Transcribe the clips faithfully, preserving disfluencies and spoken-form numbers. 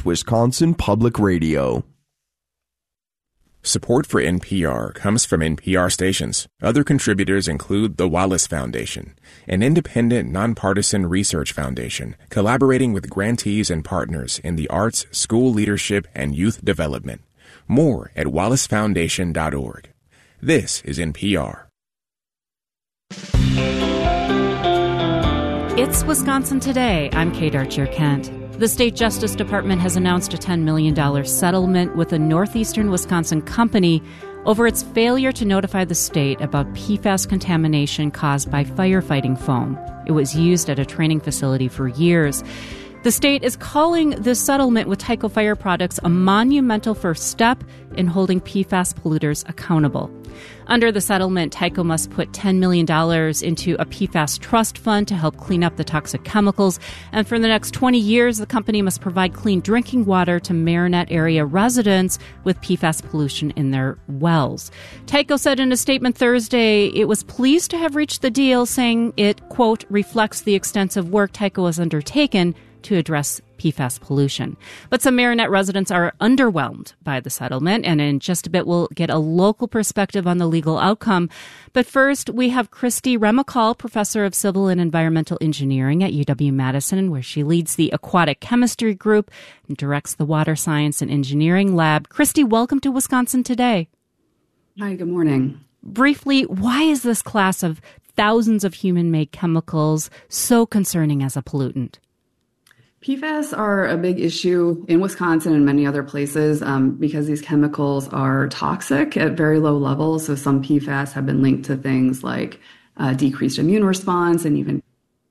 It's Wisconsin Public Radio. Support for N P R comes from N P R stations. Other contributors include the Wallace Foundation, an independent, nonpartisan research foundation collaborating with grantees and partners in the arts, school leadership, and youth development. More at wallace foundation dot org. This is N P R. It's Wisconsin Today. I'm Kate Archer-Kent. The State Justice Department has announced a ten million dollars settlement with a northeastern Wisconsin company over its failure to notify the state about P FAS contamination caused by firefighting foam. It was used at a training facility for years. The state is calling this settlement with Tyco Fire Products a monumental first step in holding P FAS polluters accountable. Under the settlement, Tyco must put ten million dollars into a P FAS trust fund to help clean up the toxic chemicals. And for the next twenty years, the company must provide clean drinking water to Marinette area residents with P FAS pollution in their wells. Tyco said in a statement Thursday it was pleased to have reached the deal, saying it, quote, reflects the extensive work Tyco has undertaken to address P FAS pollution. But some Marinette residents are underwhelmed by the settlement, and in just a bit we'll get a local perspective on the legal outcome. But first, we have Christy Remacal, professor of civil and environmental engineering at U W-Madison, where she leads the aquatic chemistry group and directs the water science and engineering lab. Christy, welcome to Wisconsin Today. Hi, good morning. Briefly, why is this class of thousands of human-made chemicals so concerning as a pollutant? P FAS are a big issue in Wisconsin and many other places um, because these chemicals are toxic at very low levels. So some P FAS have been linked to things like uh, decreased immune response and even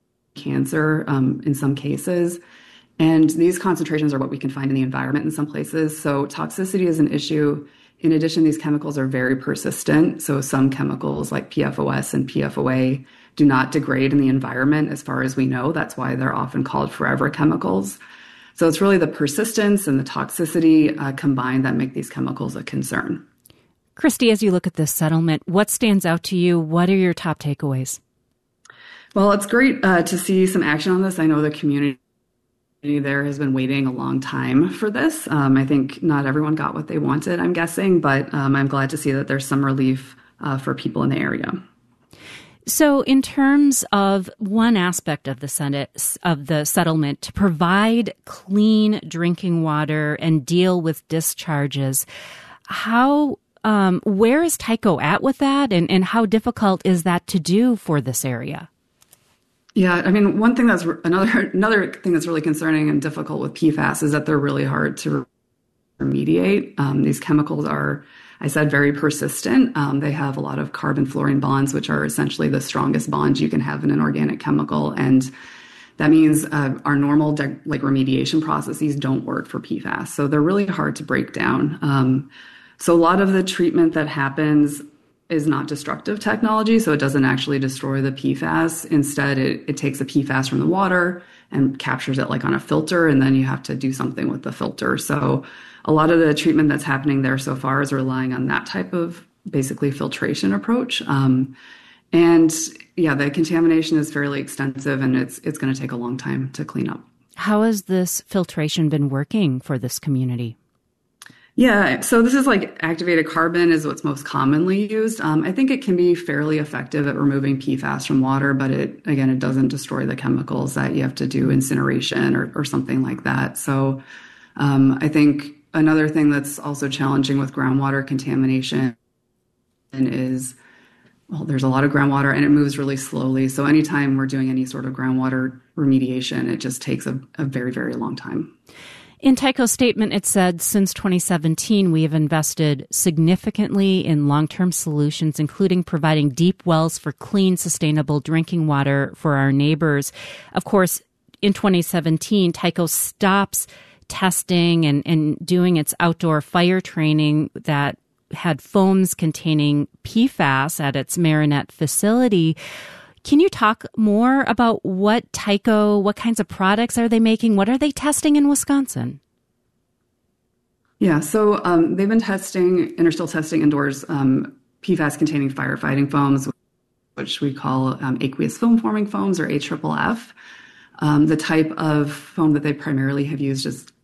cancer um, in some cases. And these concentrations are what we can find in the environment in some places. So toxicity is an issue. In addition, these chemicals are very persistent. So some chemicals like P F O S and P F O A do not degrade in the environment as far as we know. That's why they're often called forever chemicals. So it's really the persistence and the toxicity uh, combined that make these chemicals a concern. Christy, as you look at this settlement, what stands out to you? What are your top takeaways? Well, it's great uh, to see some action on this. I know the community there has been waiting a long time for this. Um, I think not everyone got what they wanted, I'm guessing, but um, I'm glad to see that there's some relief uh, for people in the area. So in terms of one aspect of the Senate, of the settlement, to provide clean drinking water and deal with discharges, how, um, where is Tyco at with that, and, and how difficult is that to do for this area? Yeah, I mean, one thing that's another another thing that's really concerning and difficult with P FAS is that they're really hard to remediate. Um, these chemicals are, I said, very persistent. Um, they have a lot of carbon-fluorine bonds, which are essentially the strongest bonds you can have in an organic chemical. And that means uh, our normal de- like remediation processes don't work for P FAS. So they're really hard to break down. Um, so a lot of the treatment that happens is not destructive technology, so it doesn't actually destroy the P FAS. Instead, it, it takes the P FAS from the water and captures it like on a filter, and then you have to do something with the filter. So a lot of the treatment that's happening there so far is relying on that type of basically filtration approach. Um, and yeah, the contamination is fairly extensive, and it's it's going to take a long time to clean up. How has this filtration been working for this community? Yeah, so this is like activated carbon is what's most commonly used. Um, I think it can be fairly effective at removing P FAS from water, but it again, it doesn't destroy the chemicals that you have to do incineration or, or something like that. So um, I think another thing that's also challenging with groundwater contamination is, well, there's a lot of groundwater and it moves really slowly. So anytime we're doing any sort of groundwater remediation, it just takes a, a very, very long time. In Tyco's statement, it said, since twenty seventeen, we have invested significantly in long-term solutions, including providing deep wells for clean, sustainable drinking water for our neighbors. Of course, in twenty seventeen, Tyco stops testing and, and doing its outdoor fire training that had foams containing P FAS at its Marinette facility. Can you talk more about what Tyco, what kinds of products are they making? What are they testing in Wisconsin? Yeah, so um, they've been testing and are still testing indoors um, P FAS-containing firefighting foams, which we call um, aqueous film-forming foams, or A F F F. Um, the type of foam that they primarily have used is